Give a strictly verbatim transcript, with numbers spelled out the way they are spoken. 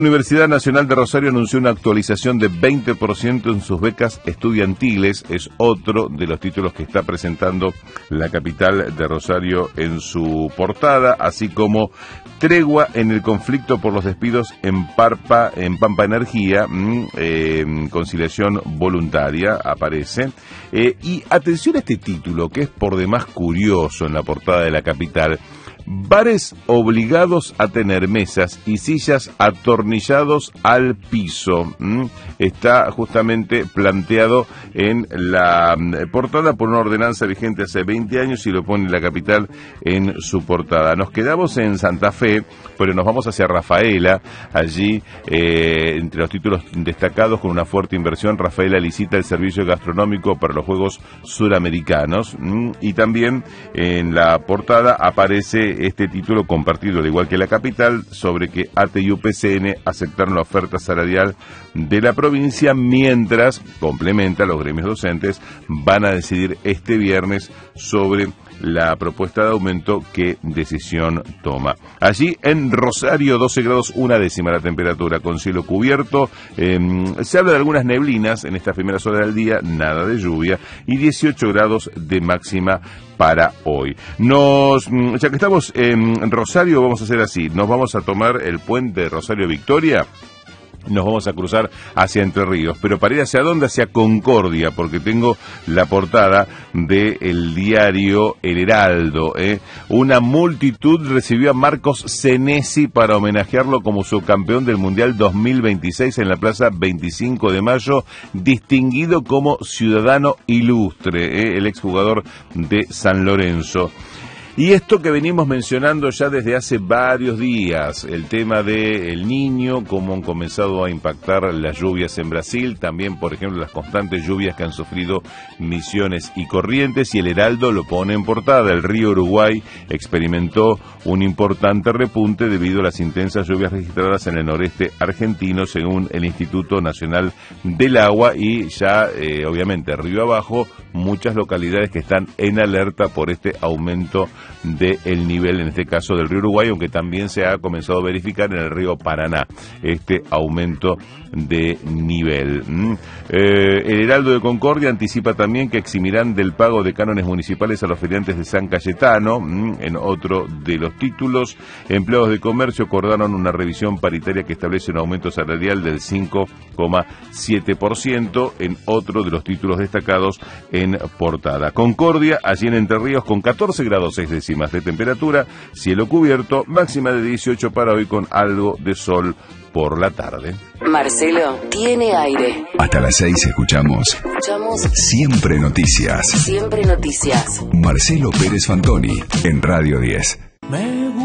La Universidad Nacional de Rosario anunció una actualización de veinte por ciento en sus becas estudiantiles. Es otro de los títulos que está presentando la capital de Rosario en su portada, así como tregua en el conflicto por los despidos en Parpa, en Pampa Energía, eh, conciliación voluntaria, aparece. Eh, y atención a este título, que es por demás curioso en la portada de la capital. Bares obligados a tener mesas y sillas atornillados al piso. ¿Mm? Está justamente planteado en la portada por una ordenanza vigente hace veinte años y lo pone la capital en su portada. Nos quedamos en Santa Fe, pero nos vamos hacia Rafaela. Allí, eh, entre los títulos destacados, con una fuerte inversión, Rafaela licita el servicio gastronómico para los Juegos Suramericanos. ¿Mm? Y también en la portada aparece este título compartido, al igual que la capital, sobre que A T E y U P C N aceptaron la oferta salarial de la provincia, mientras, complementa, los gremios docentes van a decidir este viernes sobre la propuesta de aumento, qué decisión toma. Allí en Rosario, doce grados una décima la temperatura, con cielo cubierto. Eh, se habla de algunas neblinas en estas primeras horas del día, nada de lluvia, y dieciocho grados de máxima para hoy. Nos, ya que estamos en Rosario, vamos a hacer así, nos vamos a tomar el puente de Rosario Victoria. Nos vamos a cruzar hacia Entre Ríos, pero para ir hacia dónde, hacia Concordia, porque tengo la portada del diario El Heraldo. ¿eh? Una multitud recibió a Marcos Senesi para homenajearlo como subcampeón del Mundial dos mil veintiséis en la Plaza veinticinco de mayo, distinguido como ciudadano ilustre, ¿eh? el exjugador de San Lorenzo. Y esto que venimos mencionando ya desde hace varios días, el tema del Niño, cómo han comenzado a impactar las lluvias en Brasil, también, por ejemplo, las constantes lluvias que han sufrido Misiones y Corrientes, y el Heraldo lo pone en portada. El río Uruguay experimentó un importante repunte debido a las intensas lluvias registradas en el noreste argentino, según el Instituto Nacional del Agua, y ya, eh, obviamente, río abajo, muchas localidades que están en alerta por este aumento del nivel, en este caso del río Uruguay, aunque también se ha comenzado a verificar en el río Paraná este aumento de nivel. ¿Mm? Eh, el Heraldo de Concordia anticipa también que eximirán del pago de cánones municipales a los feriantes de San Cayetano. ¿Mm? En otro de los títulos, empleados de comercio acordaron una revisión paritaria que establece un aumento salarial del cinco coma siete por ciento. En otro de los títulos destacados en portada. Concordia, allí en Entre Ríos, con catorce grados seis décimas de temperatura, cielo cubierto, máxima de dieciocho para hoy, con algo de sol por la tarde. Marcelo tiene aire. Hasta las seis escuchamos. Escuchamos Siempre Noticias. Siempre Noticias. Marcelo Pérez Fantoni en Radio diez. Me